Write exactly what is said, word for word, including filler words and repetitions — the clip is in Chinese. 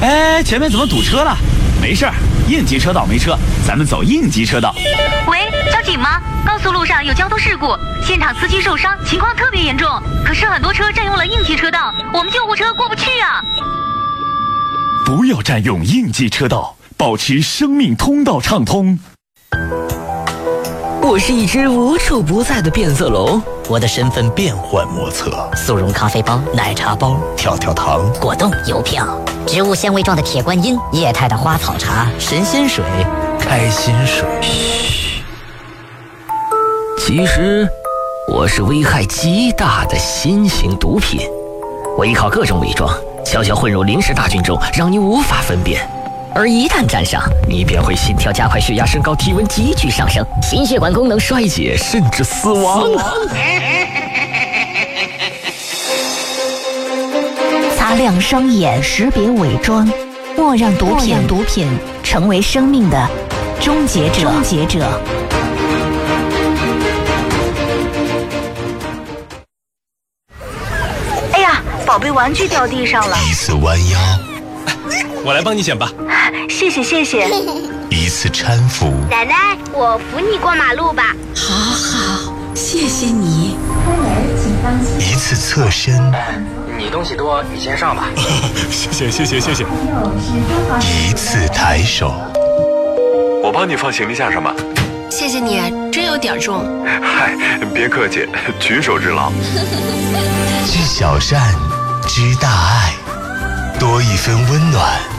哎，前面怎么堵车了？没事儿，应急车道没车，咱们走应急车道。 喂，交警吗？高速路上有交通事故，现场司机受伤，情况特别严重。可是很多车占用了应急车道，我们救护车过不去啊！ 不要占用应急车道，保持生命通道畅通。 我是一只无处不在的变色龙， 我的身份变幻莫测， 速溶咖啡包、奶茶包、 跳跳糖、 果冻、邮票、植物纤维状的铁观音、液态的花草茶、神仙水、 开心水。 嘘，其实我是危害极大的新型毒品，我依靠各种伪装，悄悄混入临时大军中，让你无法分辨。而一旦沾上，你便会心跳加快、血压升高、体温急剧上升、心血管功能衰竭，甚至死亡。死亡擦亮双眼，识别伪装，莫让毒品毒品成为生命的终结者。终结者。哎呀，宝贝玩具掉地上了。 一次弯腰， 我来帮你捡吧。 谢谢谢谢。 一次搀扶， 奶奶，我扶你过马路吧。 好好，谢谢你。 一次侧身， 你东西多，你先上吧。 谢谢谢谢谢谢。 一次抬手， 我帮你放行李架上吧。 谢谢你，真有点重。 嗨，别客气，举手之劳。 知小善，知大爱，多一分温暖。